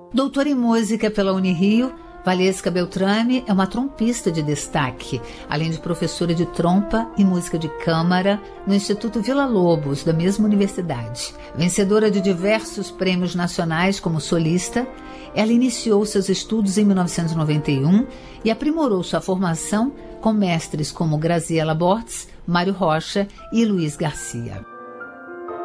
Doutora em música pela Unirio, Valesca Beltrame é uma trompista de destaque, além de professora de trompa e música de câmara no Instituto Villa-Lobos, da mesma universidade. Vencedora de diversos prêmios nacionais como solista, ela iniciou seus estudos em 1991 e aprimorou sua formação com mestres como Graziella Bortz, Mário Rocha e Luiz Garcia.